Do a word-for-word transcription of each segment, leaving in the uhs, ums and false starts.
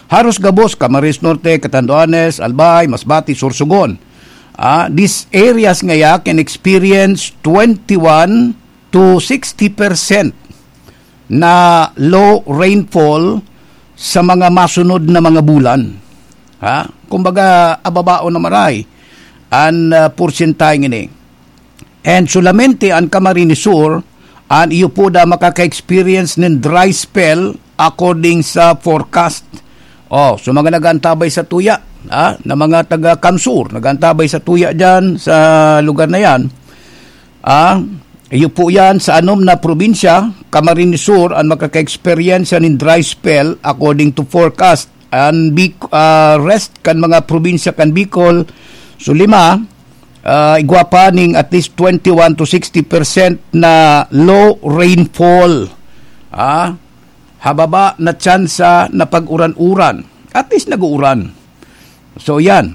Haros Gabos, Camarines Norte, Catanduanes, Albay, Masbate, Sorsogon. Uh, these areas ngaya can experience twenty-one to sixty percent na low rainfall sa mga masunod na mga bulan. Ha? Kumbaga, ababao na maray ang uh, porsyentahe ini. And solamente ang Camarines Sur, ang iyo po da makaka-experience ng dry spell according sa forecast. Oh, so mga nagantabay sa tuya, ha? Na mga taga-Kamsur, nagantabay sa tuya dyan sa lugar na yan. Ah, iyo po yan sa anom na probinsya, Camarines Sur, ang makaka-experience ng dry spell according to forecast. And uh, rest kan mga probinsya kan Bicol, so lima, uh, igwapa ning at least twenty-one to sixty percent na low rainfall. Ah, hababa na tsansa na pag-uran-uran. At least nag-uuran. So yan.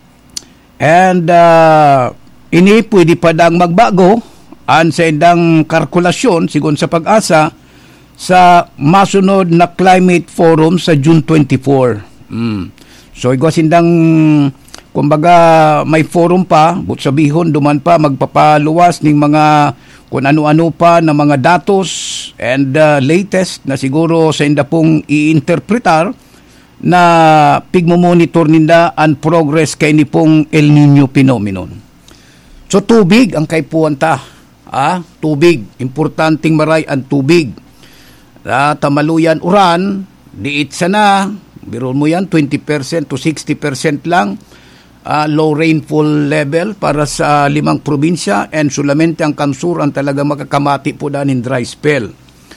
And uh, ini pwede pa dang magbago an sa indang kalkulasyon sigon sa pag-asa sa masunod na climate forum sa June twenty-four. Mm. So igwa sindang kumbaga may forum pa, but sabihon duman pa magpapaluwas ning mga kung ano-ano pa na mga datos and uh, latest na siguro sa inda pong i-interpretar na pigmo-monitor ninda ang progress kay ni pong El Nino phenomenon. So tubig ang kaipuan ta. Ah, tubig. Importanteng maray ang tubig. Ah, tamaluyan uran, diit sana, biron mo yan, twenty percent to sixty percent lang. Uh, low rainfall level para sa limang probinsya and solamente ang Kamsur ang talaga makakamati po daan in dry spell.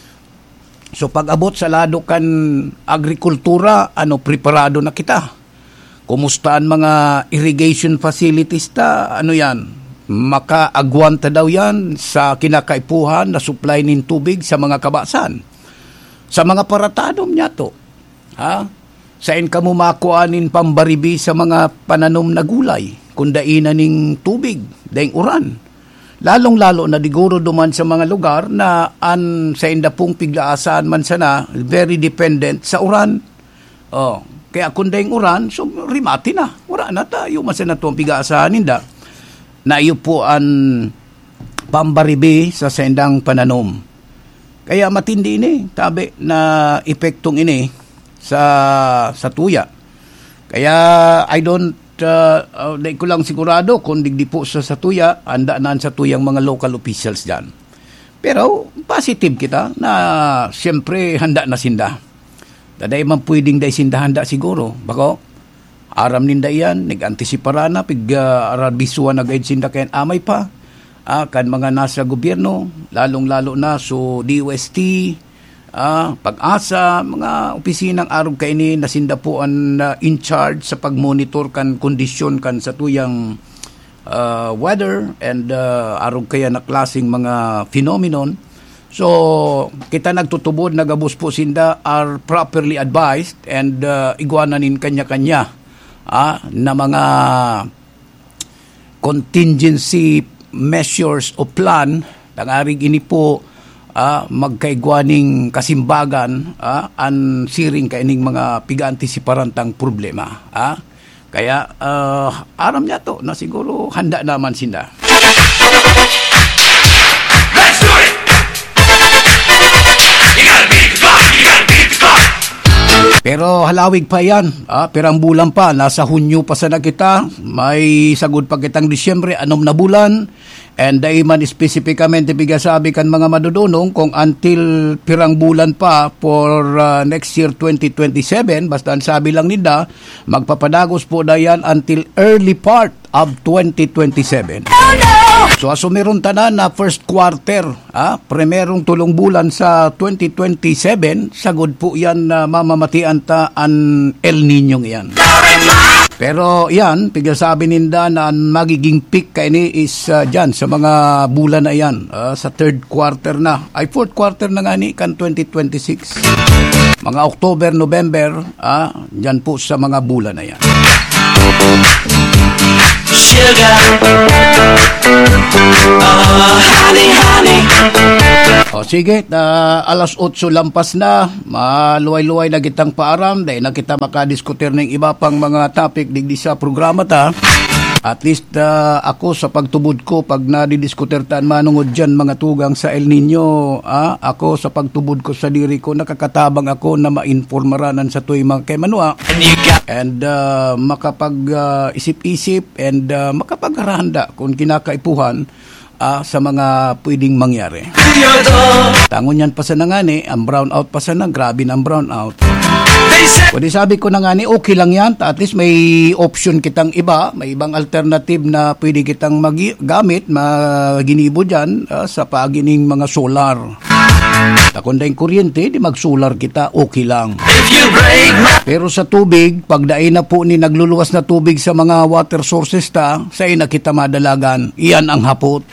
So pag-abot sa lado kan agrikultura, ano, preparado na kita. Kumusta ang mga irrigation facilities ta? Ano yan? Makaagwanta daw yan sa kinakaipuhan na supply ng tubig sa mga kabasan. Sa mga paratadom niya to. Ha? Sain ka mo makuanin pambaribi sa mga pananom na gulay, kundaina ning tubig, daing uran. Lalong-lalo na diguro duman sa mga lugar na an sa inda pong piglaasan man sana, very dependent sa uran. Oh, kaya kundaing uran, so rimati na. Ura na tayo, man sana itong piglaasan ninda. Na iyo po ang pambaribi sa sendang pananom. Kaya matindi ini, tabi na epektong ini, sa sa tuya. Kaya I don't uh, uh, di ko lang sigurado kung digdi po sa sa tuya, anda naan sa tuyang mga local officials dyan. Pero positive kita na siyempre handa na sinda. Daday man pwedeng day sinda handa siguro. Bako, aram ninda yan, nag-antisipara na, pig uh, arabisuan na guide sinda kayan amay pa. Ah, kan mga nasa gobyerno, lalong-lalo na so D O S T, Ah, pag-asa, mga opisinang arog kaini nasinda po ang uh, in charge sa pag-monitor kan kondisyon kan sa tuyang uh, weather and uh, arog kaya na klaseng mga phenomenon. So, kita nagtutubod, nagabos po sinda are properly advised and uh, igwananin kanya-kanya ah, na mga contingency measures o plan. Tangarig ini po Ah, magkaigwaning kasimbagan ah, an siring kaining mga piga-antisiparantang problema. Ah. Kaya uh, aram niya to na siguro handa naman sinda. Let's do it! You gotta beat the clock! You gotta beat the clock! Pero halawig pa yan. Ah, pirang bulan pa. Nasa Hunyo pa sa na kita. May sagod pa kitang Disyembre, anom na bulan. And daiman specificamente bigasabi kan mga madudunong kung until pirang bulan pa for uh, next year twenty twenty-seven, basta ang sabi lang nila, magpapadagos po dayan until early part of twenty twenty-seven. Oh, no! So aso meron tanan na first quarter, ah, primerong tulong bulan sa twenty twenty-seven, sagod po yan na uh, mamamatian ta an El Nino yan. Pero yan, pigasabi ninda na ang magiging peak kaini is uh, dyan sa mga bulan na yan, uh, sa third quarter na. Ay, fourth quarter na nga ni, kan twenty twenty-six. Mga October, November, uh, dyan po sa mga bulan na yan. Sugar. Oh, honey, honey. O sige, uh, alas otso lampas na, maluway-luway na kitang paaram, dahil na kita makadiskutir ng iba pang mga topic digdi sa programa ta. At least uh, ako sa pagtubod ko, pag nadidiskutir taan manungod dyan mga tugang sa El Nino, ah, ako sa pagtubod ko sa diri ko, nakakatabang ako na ma-informaranan sa tuwing mga kay Manua. And uh, makapag-isip-isip uh, and uh, makapag-harahanda kung kinakaipuhan Ah, sa mga pwedeng mangyari. Tangon yan pa sa nangani, ang brown out pa sa nang, grabe na ang brown out. Pwede sabi ko na nga ni, okay lang yan, at least may option kitang iba, may ibang alternative na pwede kitang magamit, maginibo dyan uh, sa pagining mga solar. Takunda yung kuryente, di mag-solar kita, okay lang. Pero sa tubig, pag daay na po ni nagluluwas na tubig sa mga water sources ta, sa ina kita madalagan, iyan ang hapot.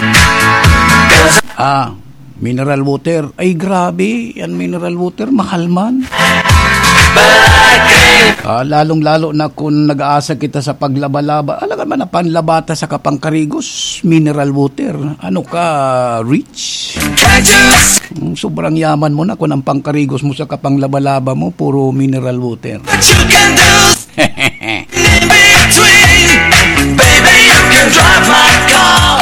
Ah, mineral water. Ay, grabe. Yan mineral water. Mahal man. Ah, lalong-lalo na kung nag-aasa kita sa paglaba-laba. Alam man na panlabata sa kapangkarigos. Mineral water. Ano ka, rich? Sobrang yaman mo na kung ang pangkarigos mo sa kapanglaba-laba mo, puro mineral water. What you can do in between, baby, you can drive my car.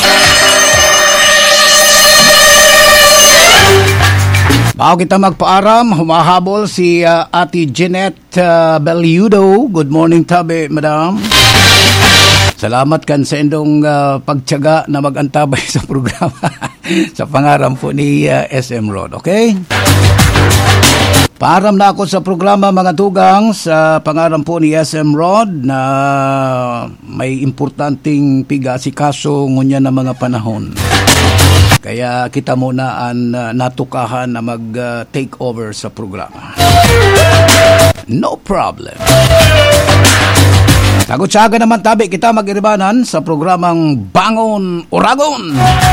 Bago kita magpaaram, humahabol si uh, Ate Jeanette uh, Beliudo. Good morning, tabi, madam. Salamat kan sa indong uh, pagtiyaga na mag-antabay sa programa sa pangaram po ni uh, S M Rod, okay? Paaram na ako sa programa mga tugang sa pangaram po ni S M Rod na may importanteng pigasikaso ngunya na mga panahon. Kaya kita muna ang uh, natukahan na mag-take uh, over sa programa. No problem. Sagot-saga naman tabi kita mag-iribanan sa programang Bangon Oragon.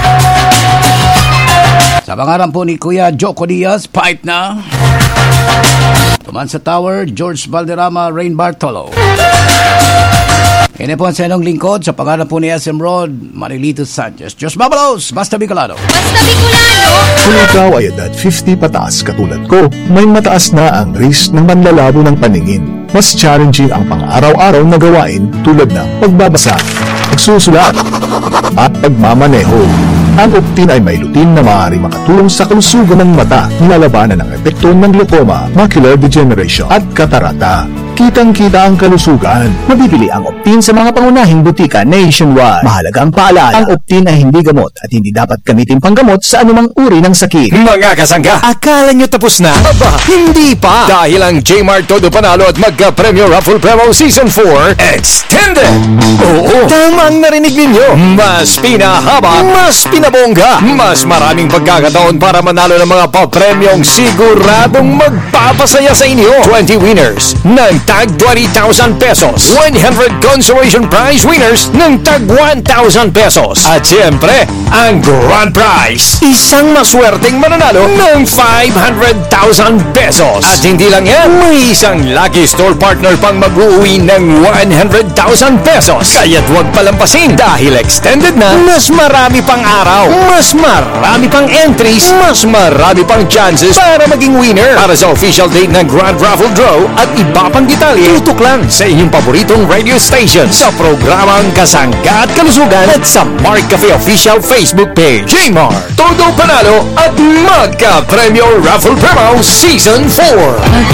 Sa pangalan po ni Kuya Joko Diaz, Pipe na. Tuman sa Tower, George Valderrama, Rain Bartolo. Ini po ang senong lingkod sa pangalan po ni S M Rod, Marilito Sanchez. Diyos Babalos, basta Bicolano. Basta Bicolano! Kung ikaw ay edad fifty pataas katulad ko, may mataas na ang risk ng manlalabo ng paningin. Mas challenging ang pang-araw-araw na gawain tulad ng pagbabasa, pagsusulat, at pagmamaneho. Ang Optin ay may lutin na maaari makatulong sa kalusugan ng mata, nilalabanan ng epekto ng glaucoma, macular degeneration at katarata. Kitang-kita ang kalusugan. Mabibili ang Optin sa mga pangunahing butika nationwide. Mahalagang paalala, ang Optin ay hindi gamot at hindi dapat gamitin panggamot sa anumang uri ng sakit. Mga kasangga, akala nyo tapos na? Aba, hindi pa! Dahil ang J-Mart Todo Panalo at Magka-Premyo Raffle Promo Season four Extended! Oo, tamang narinig ninyo. Mas pinahaba, mas pinabongga, mas maraming pagkakataon para manalo ng mga papremyong siguradong magpapasaya sa inyo. twenty winners ng tag twenty thousand pesos. one hundred consolation prize winners ng tag one thousand pesos. At siyempre, ang grand prize, isang maswerteng mananalo ng five hundred thousand pesos. At hindi lang yan, may isang lucky store partner pang mag-uwi ng one hundred thousand pesos. Kaya't huwag palampasin dahil extended na, mas marami pang araw, mas marami pang entries, mas marami pang chances para maging winner. Para sa official date ng Grand Raffle Draw at iba pang detalye, tutok lang sa inyong paboritong radio station sa programang Kasangga at Kalusugan at sa Mark Cafe official Facebook page. J-Mart, Todo Panalo at Magka-Premyo Raffle Promo Season four.